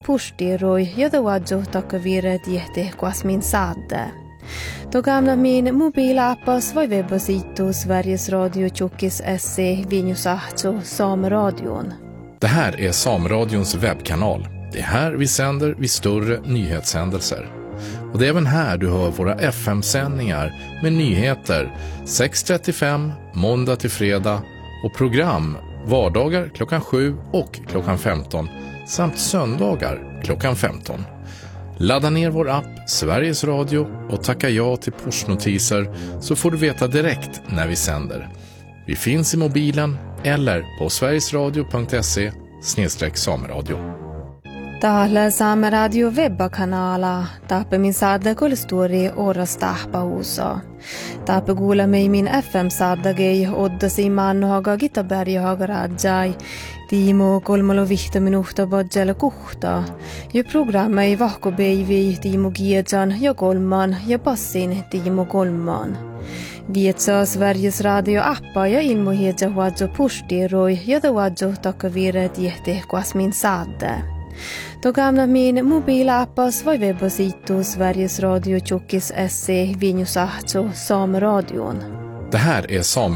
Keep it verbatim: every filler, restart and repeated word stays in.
pustiroi, jota wadjo takavire diehte quasmin sadde. Togamna min mobilappas vai webbasitu Sveriges Radio Tjockis S C Vinjusahto Sameradion. Det här är Sameradions webbkanal. Det är här vi sänder vid större nyhetshändelser. Och det är även här du hör våra F M-sändningar med nyheter sex trettiofem måndag till fredag och program vardagar klockan sju och klockan femton samt söndagar klockan femton. Ladda ner vår app Sveriges Radio och tacka ja till pushnotiser så får du veta direkt när vi sänder. Vi finns i mobilen eller på sverigesradio punkt se snedstreck sameradio. Täällä Saameradio webbakanala, taappe min saadda kulstori oras tahpausa. Taappe kuulemme min F M-saaddagei oddasi mannohaga Gitaberjahaga rajai, Tiimo kolmalo vihta minuhta badjala kuhta. Ja programma ei vahkobeivi Tiimo Giedjan ja kolman ja passin Tiimo kolman. Vietsaa Sveriges Radio-appa ja ilmohiedja huadjo pustiroi, jota huadjo takavire diehte quasmin saadde. Togamna min mobilappas vai webbasitu Sveriges Radio Tjockis S C Vinjusahto Sameradion. Det här är Samer